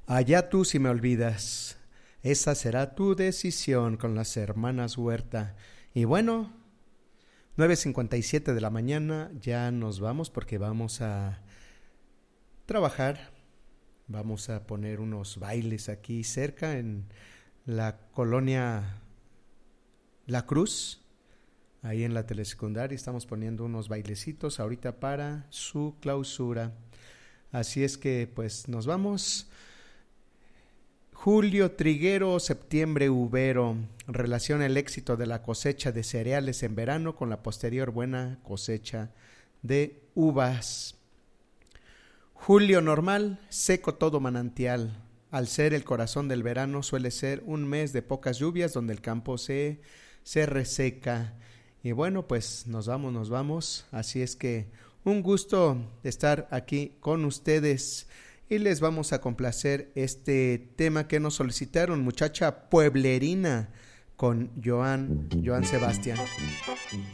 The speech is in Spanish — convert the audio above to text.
Allá tú si me olvidas. Esa será tu decisión con las hermanas Huerta. Y bueno, 9:57 de la mañana, ya nos vamos porque vamos a trabajar. Vamos a poner unos bailes aquí cerca en la colonia La Cruz. Ahí en la telesecundaria estamos poniendo unos bailecitos ahorita para su clausura. Así es que pues nos vamos. Julio triguero, septiembre uvero. Relaciona el éxito de la cosecha de cereales en verano con la posterior buena cosecha de uvas. Julio normal, seco todo manantial. Al ser el corazón del verano suele ser un mes de pocas lluvias donde el campo se reseca. Y bueno, pues nos vamos. Así es que un gusto estar aquí con ustedes. Y les vamos a complacer este tema que nos solicitaron, Muchacha Pueblerina, con Joan Sebastián.